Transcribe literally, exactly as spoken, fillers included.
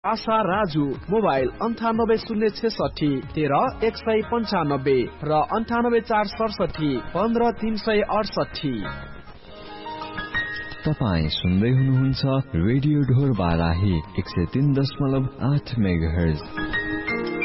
आशा Raju mobile अन्ठानब्बे शून्य छेसठी तेह्र एक सय पन्चानब्बे र अन्ठानब्बे चार सडसठी पन्ध्र तीन सय अडसठी। तपाईँ सुन्दै हुनुहुन्छ रेडियो ढोर बाराही एक सय तीन दशमलव आठ मेगाहर्ज।